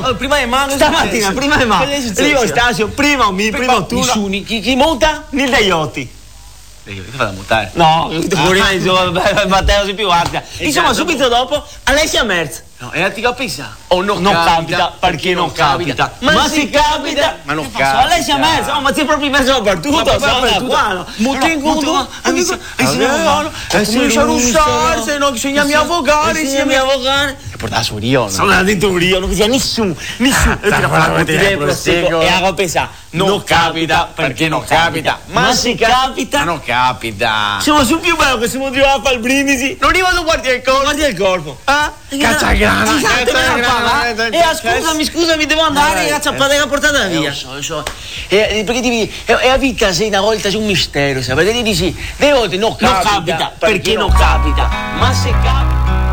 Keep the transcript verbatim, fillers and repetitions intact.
Oh, prima di mano. Stamattina, prima di mano. Prima Stasio, prima mi, prima tu. Chi, chi monta? Nil Daiotti. Io ti fai da montare? No, ah. Matteo sei più alta. Insomma, subito dopo Alessia Merz. No, e ti capisci? O non, non capita, capita perché non capita. Ma, ma si capita, ma non capita. Alessia Merz, oh, ma sei proprio in mezzo dappertutto, sono qua, no? Molto in conto, e comincia a russare, se no insegna mia avvocare, insegna mia avvocare. E portare su Rio, no? Sono andato in Rio, non c'è nessuno, nessuno. E a pensare, non capita perché non capita, ma si capita, non capita. Siamo sul più bello che siamo di acqua al brindisi. Non arriva tu guardi il corpo. Guardi il corpo. Ah? Cacciagrana. E scusami, scusami, devo andare, ragazzi, a fare la portata via. Lo so, lo so. E, perché devi, e la vita sei una volta c'è un mistero, sai? Perché ti dici, delle volte non capita, non capita perché non capita, ma se capita.